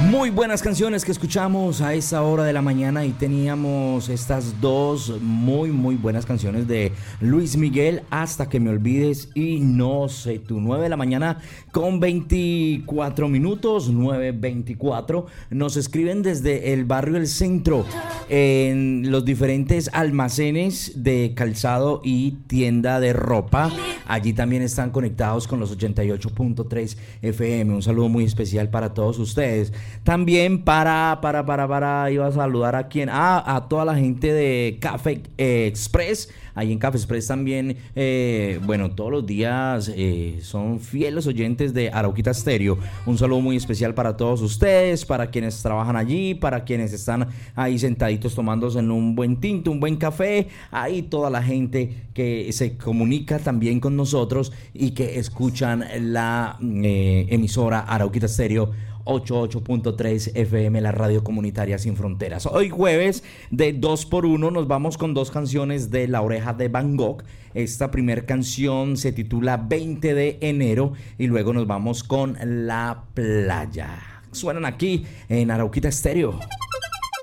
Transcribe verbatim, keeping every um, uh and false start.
Muy buenas canciones que escuchamos a esa hora de la mañana y teníamos estas dos muy muy buenas canciones de Luis Miguel, Hasta que me olvides y No sé tú. Nueve de la mañana con veinticuatro minutos, nueve veinticuatro. Nos escriben desde el barrio El Centro, en los diferentes almacenes de calzado y tienda de ropa. Allí también están conectados con los ochenta y ocho punto tres F M. Un saludo muy especial para todos ustedes. También para, para, para, para, iba a saludar a quien, ah, a toda la gente de Café eh, Express. Ahí en Café Express también, eh, bueno, todos los días eh, son fieles oyentes de Arauquita Estéreo. Un saludo muy especial para todos ustedes, para quienes trabajan allí, para quienes están ahí sentaditos tomándose en un buen tinto, un buen café. Ahí toda la gente que se comunica también con nosotros y que escuchan la eh, emisora Arauquita Estéreo ochenta y ocho punto tres F M, la radio comunitaria sin fronteras. Hoy jueves de dos por uno nos vamos con dos canciones de La Oreja de Van Gogh. Esta primera canción se titula veinte de enero y luego nos vamos con La Playa. Suenan aquí en Arauquita Estéreo.